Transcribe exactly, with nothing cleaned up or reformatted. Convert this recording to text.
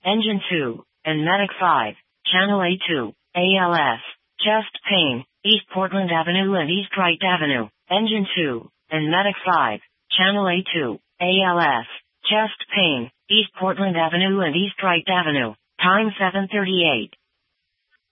Engine two, and Medic five, Channel A two, A L S, chest pain, East Portland Avenue and East Wright Avenue. Engine two, and Medic five, Channel A two, A L S, chest pain, East Portland Avenue and East Wright Avenue. Time seven thirty-eight.